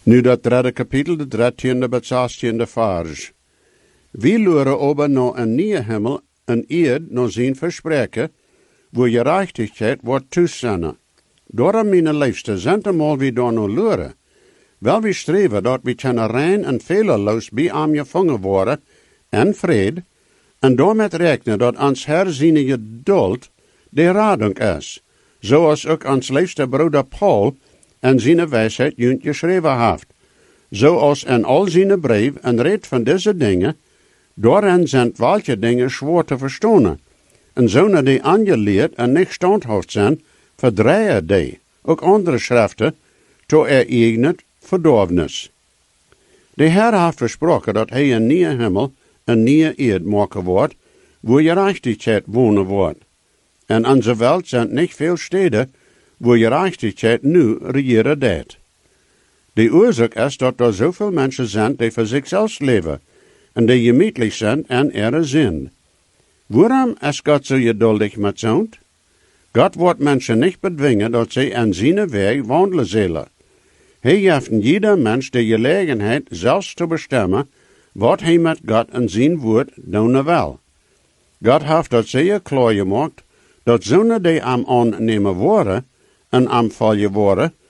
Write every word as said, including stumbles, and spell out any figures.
Nu dat derde kapitel, de dertiende tot zestiende vers. Wie luren ober naar een nieuwe hemel en eerd naar zijn verspreken, wo gerechtigheid wordt toezennen. Daarom, mijn liefste, zijn eenmaal wie daar naar luren. Wel we streven dat we kunnen rein en fehlerloos bij aan gevangen worden, en vrede, en daarmee rekenen dat ons Herr zijn geduld de radung is, zoals ook ons liefste broeder Paul en zijn wijsheid junt geschreven heeft, zoals in al zijn brief en reed van deze dingen, daarin zijn welke dingen zwaar te verstaan, en zonen die aangeleerd en niet standhaft zijn, verdreigen die, ook andere schriften, to ereignet verdorvenis. De Heer heeft versproken dat hij een nieuwe hemel, een nieuwe eerd maken wordt, wo gerechtigheid wonen wordt. En onze welt zijn niet veel steden, wo gerechtigheid nu regeren deed. De oorzaak is dat er zoveel mensen zijn die voor zichzelf leven, en die gemütlich zijn en er zin. Waarom is God zo geduldig met zo'n? God wordt mensen niet bedwingen dat zij aan zijn weg wandelen zullen. Hij geeft ieder mens de gelegenheid zelfs te bestemmen wat hij met God en zijn woord doen wil. God heeft dat zeer klaar gemaakt, dat zonen die am aannemen worden en am volgen worden,